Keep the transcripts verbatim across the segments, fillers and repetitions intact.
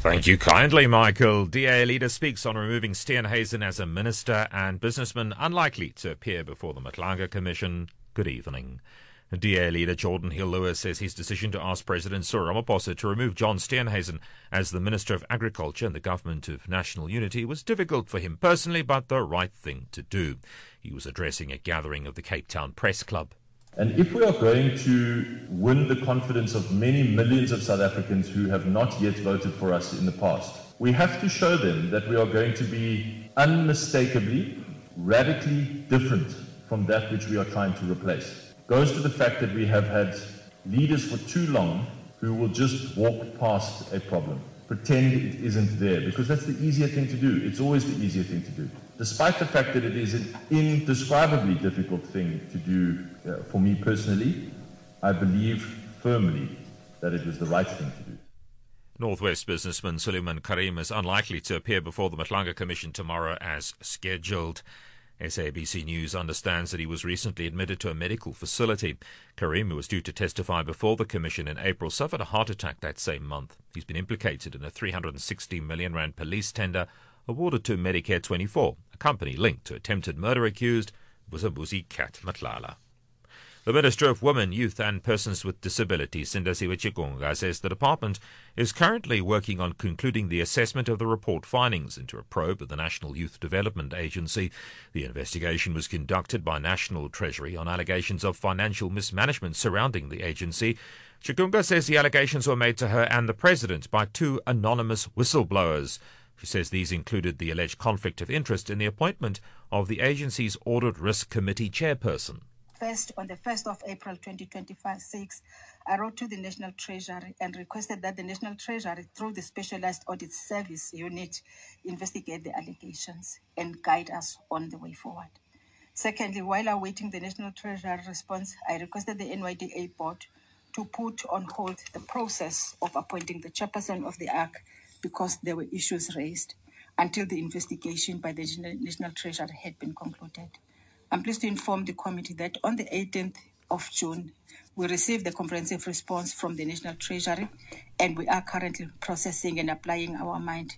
Thank you kindly, Michael. D A leader speaks on removing Steenhuisen as a minister and businessman unlikely to appear before the Matlanga Commission. Good evening. D A leader Jordan Hill-Lewis says his decision to ask President Cyril Ramaphosa to remove John Steenhuisen as the Minister of Agriculture in the Government of National Unity was difficult for him personally, but the right thing to do. He was addressing a gathering of the Cape Town Press Club. And if we are going to win the confidence of many millions of South Africans who have not yet voted for us in the past, we have to show them that we are going to be unmistakably, radically different from that which we are trying to replace. It goes to the fact that we have had leaders for too long who will just walk past a problem, pretend it isn't there, because that's the easier thing to do. It's always the easier thing to do. Despite the fact that it is an indescribably difficult thing to do uh, for me personally, I believe firmly that it was the right thing to do. Northwest businessman Suleiman Karim is unlikely to appear before the Matlanga Commission tomorrow as scheduled. S A B C News understands that he was recently admitted to a medical facility. Karim, who was due to testify before the Commission in April, suffered a heart attack that same month. He's been implicated in a three hundred sixty million rand police tender awarded to Medicare twenty-four, a company linked to attempted murder accused Mbuzi Cat Matlala. The Minister of Women, Youth and Persons with Disabilities, Sindasiwe Chikunga, says the department is currently working on concluding the assessment of the report findings into a probe of the National Youth Development Agency. The investigation was conducted by National Treasury on allegations of financial mismanagement surrounding the agency. Chikunga says the allegations were made to her and the President by two anonymous whistleblowers. She says these included the alleged conflict of interest in the appointment of the agency's Audit Risk Committee chairperson. First, on the first of April twenty twenty-five, six, I wrote to the National Treasury and requested that the National Treasury, through the Specialized Audit Service Unit, investigate the allegations and guide us on the way forward. Secondly, while awaiting the National Treasury response, I requested the N Y D A board to put on hold the process of appointing the chairperson of the A C because there were issues raised until the investigation by the National Treasury had been concluded. I'm pleased to inform the committee that on the eighteenth of June, we received the comprehensive response from the National Treasury, and we are currently processing and applying our mind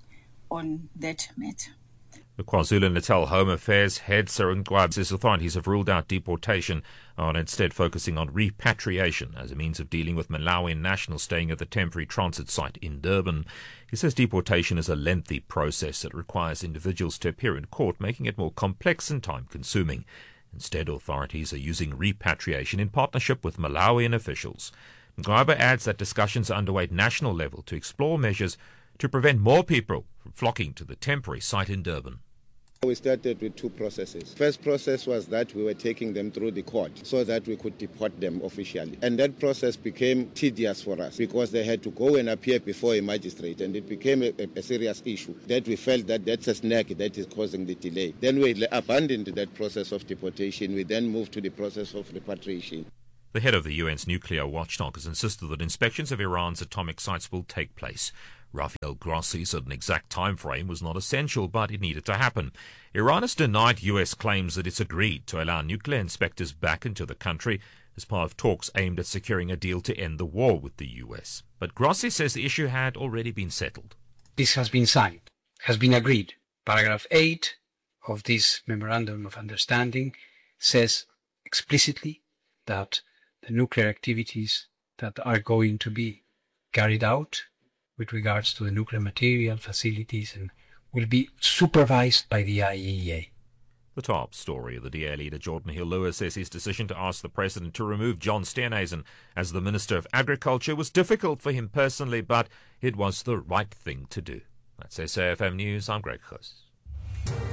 on that matter. The KwaZulu-Natal Home Affairs head, Sarah Ngwab, says authorities have ruled out deportation and instead focusing on repatriation as a means of dealing with Malawian nationals staying at the temporary transit site in Durban. He says deportation is a lengthy process that requires individuals to appear in court, making it more complex and time-consuming. Instead, authorities are using repatriation in partnership with Malawian officials. Ngwaba adds that discussions are underway at national level to explore measures to prevent more people from flocking to the temporary site in Durban. We started with two processes. First process was that we were taking them through the court so that we could deport them officially. And that process became tedious for us because they had to go and appear before a magistrate, and it became a, a serious issue that we felt that that's a snag that is causing the delay. Then we abandoned that process of deportation. We then moved to the process of repatriation. The head of the U N's nuclear watchdog has insisted that inspections of Iran's atomic sites will take place. Rafael Grossi said an exact time frame was not essential, but it needed to happen. Iran has denied U S claims that it's agreed to allow nuclear inspectors back into the country as part of talks aimed at securing a deal to end the war with the U S. But Grossi says the issue had already been settled. This has been signed, has been agreed. Paragraph eight of this Memorandum of Understanding says explicitly that the nuclear activities that are going to be carried out with regards to the nuclear material facilities and will be supervised by the I A E A. The top story of the D A leader Jordan Hill-Lewis says his decision to ask the President to remove John Steenhuisen as the Minister of Agriculture was difficult for him personally, but it was the right thing to do. That's S A F M News. I'm Greg Gous.